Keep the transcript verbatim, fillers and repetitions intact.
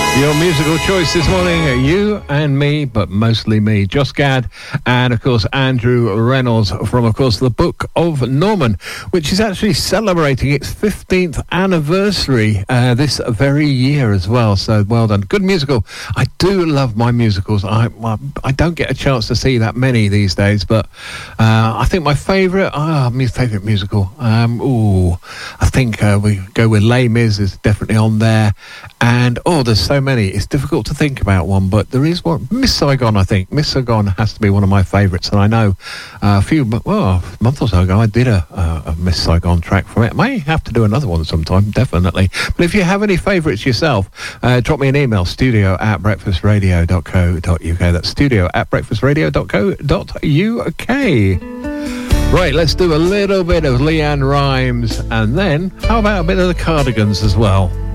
Your musical choice this morning, you and me, but mostly me, Joss Gad, and of course Andrew Reynolds from, of course, the Book of Norman, which is actually celebrating its fifteenth anniversary uh, this very year as well. So well done. Good musical. I do love my musicals. I I don't get a chance to see that many these days, but uh, I think my favourite, ah, my favourite musical. Um, ooh, I think uh, we go with Les Mis is definitely on there, and oh, there's so many. It's difficult to think about one, but there is one. Miss Saigon, I think. Miss Saigon has to be one of my favourites, and I know uh, a few, well, a month or so ago, I did a, a, a Miss Saigon track from it. May have to do another one sometime, definitely. But if you have any favourites yourself, uh, drop me an email, studio at breakfast radio dot co dot uk. That's studio at breakfast radio dot co dot uk. Right, let's do a little bit of Leanne Rimes, and then how about a bit of the Cardigans as well?